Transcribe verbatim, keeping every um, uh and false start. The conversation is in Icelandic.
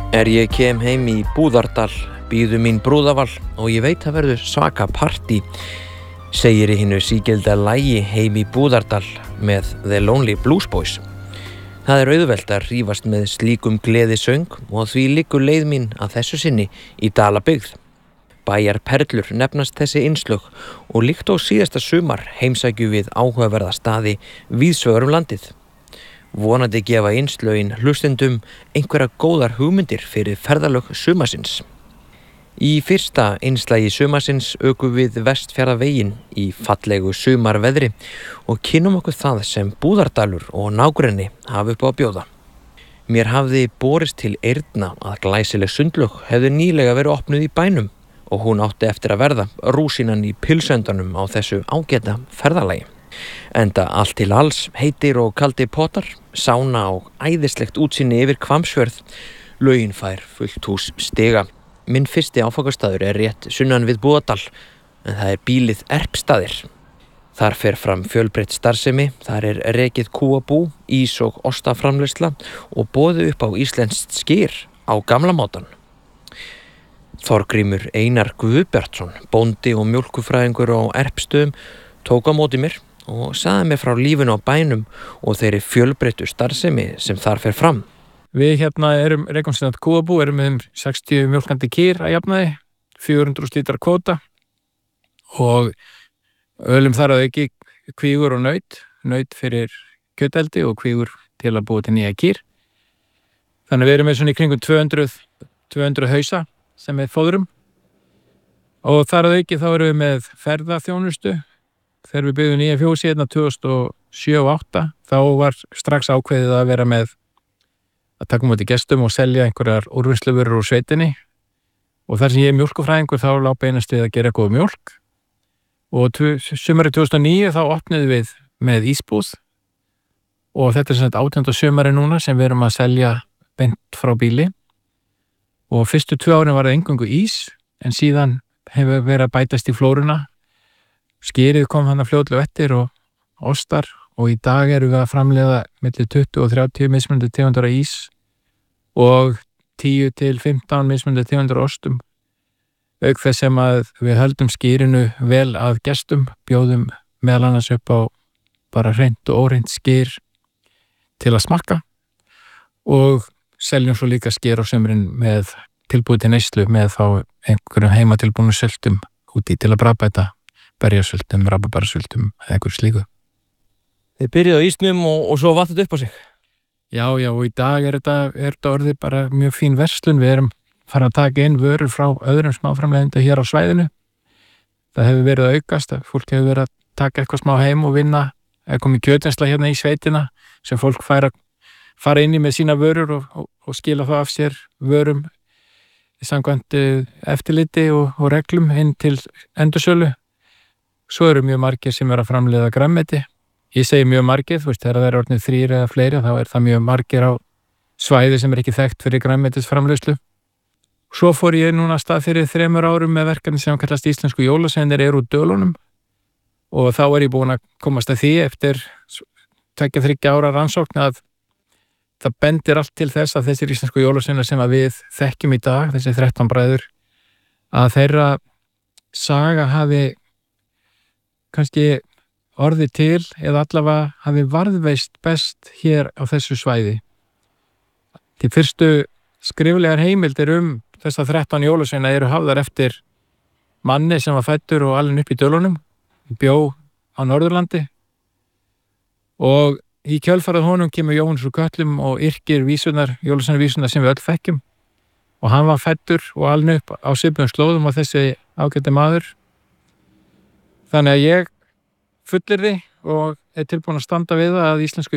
Er ég kem heim í Búðardal, bíðu mín brúðaval og ég veit að verður svaka partí, segir í hinu sígilda lagi Heim í Búðardal með The Lonely Blues Boys. Það er auðvelt að rífast með slíkum gleðisöng og því liggur leið mín að þessu sinni í Dalabyggð. Bæjar perlur nefnast þessi innslög og líkt á síðasta sumar heimsækju við áhugaverða staði víðsvegar um landið. Vonandi gefa innslögin hlustendum einhverja góðar hugmyndir fyrir ferðalög sumarsins. Í fyrsta innslagi sumarsins ökum við Vestfjarðaveginn í fallegu sumarveðri og kynnum okkur það sem Búðardalur og nágrenni hafa upp á að bjóða. Mér hafði borist til eyrna að glæsileg sundlaug hefði nýlega verið opnuð í bænum og hún átti eftir að verða rúsínan í pilsöndanum á þessu ágæta ferðalagi. Enda allt til alls, heitir og kaldi potar, sána og æðislegt útsýni yfir Hvammsfjörð, laugin fær fullt hús stiga. Minn fyrsti áfangastaður er rétt sunnan við Búðardal, en það er býlið Erpstaðir. Þar fer fram fjölbreytt starfsemi, þar er rekið kúabú, ís og ostaframleiðsla og boðið upp á íslenskt skyr á gamla mátann. Þorgrímur Einar Guðbjartsson, bóndi og mjólkufræðingur á Erpstöðum, tók á móti mér og sagði mér frá lífinu á bænum og þeirri fjölbreyttu starfsemi sem þar fer fram. Við hérna erum rekum sem þetta kúabú, erum með um sextíu mjólkandi kýr að jafnaði, fjögur hundruð lítrar kvóta og ölum þar að auki kvígur og naut, naut fyrir kjöteldi og kvígur til að búa til nýja kýr. Þannig við erum með svona í kringum tvö hundruð, tvö hundruð hausa sem við fóðrum og þar að auki þá erum við með ferðaþjónustu. Þegar við byggðum nýja fjósi hérna tvö þúsund og sjö og átta þá var strax ákveðið að vera með að taka móti gestum og selja einhverjar úrvinnsluvörur úr sveitinni og þar sem ég er mjólkufræðingur þá lá beinast við að gera góð mjólk og sumarið tvö þúsund og níu þá opnuðum við með ísbúð og þetta er svona átjánda sumarið núna sem við erum að selja beint frá bíli og fyrstu tvö árin var það eingöngu ís en síðan hefur verið að bætast í flóruna. Skýrið kom hann að fljótlega eftir og ostar og í dag erum við að framleiða milli tuttugu og þrjátíu mismunandi tegundir af ís og tíu til fimmtán mismunandi tegundir af ostum. Auk þess sem að við höldum skýrinu vel að gestum, bjóðum meðal annars upp á bara hreint og óhreint skýr til að smakka og seljum svo líka skýr á sumrin með tilbúið til neyslu með þá einhverjum heimatilbúnum söltum úti til að bragðbæta berjasöltum, rabarbarasöltum eða einhverju slíku. Þið byrjuðu á ísnum og, og svo vatnið upp á sig. Já, já, og í dag er þetta, er þetta orðið bara mjög fín verslun. Við erum farin að taka inn vörur frá öðrum smáframleiðendum hér á svæðinu. Það hefur verið að aukast, að fólk hefur verið að taka eitthvað smá heim og vinna, eða komið kjötvinnsla hérna í sveitina sem fólk fær að fara inn í með sína vörur og, og, og skila það af sér vörum samkvæmt eftirliti og, og reglum inn til endursölu. Svo eru mjög margir sem er að framleiða grænmeti. Ég segi mjög margir, þú veist, þegar það er orðnir þrír eða fleiri, þá er það mjög margir á svæði sem er ekki þekkt fyrir grænmetisframleiðslu. Svo fór ég núna af stað fyrir þremur árum með verkefni sem kallast Íslensku jólasveinarnir eru úr Dölunum og þá er ég búin að komast að því eftir tveggja þriggja ára rannsókn að það bendir allt til þess að þessir íslensku jólasveinar sem að við þekkjum í dag, þessi þrettán bræður, að þeirra saga hafi kannski orðið til eða allavega hafi varðveist best hér á þessu svæði. Til fyrstu skriflegar heimildir um þessa þrettán jólasveina eru hafðar eftir manni sem var fæddur og alinn upp í Dölunum, bjó á Norðurlandi og í kjölfarið honum kemur Jóhannes úr Kötlum og yrkir vísurnar, jólasveinavísurnar sem við öll þekkjum og hann var fæddur og alinn upp á svipuðum slóðum og þessi ágæti maður. Þannig að ég fullyrði og er tilbúin að standa við að íslensku